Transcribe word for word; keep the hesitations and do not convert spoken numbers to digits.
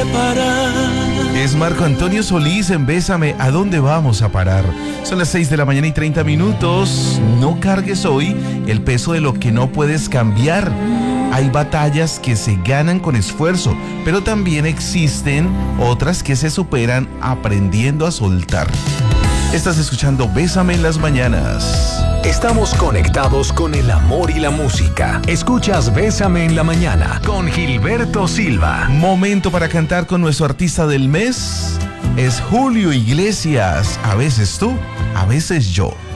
parar. Es Marco Antonio Solís en Bésame, ¿a dónde vamos a parar? Son las seis de la mañana y treinta minutos. No cargues hoy el peso de lo que no puedes cambiar. Hay batallas que se ganan con esfuerzo, pero también existen otras que se superan aprendiendo a soltar. Estás escuchando Bésame en las mañanas. Estamos conectados con el amor y la música. Escuchas Bésame en la mañana con Gilberto Silva. Momento para cantar con nuestro artista del mes. Es Julio Iglesias. A veces tú, a veces yo.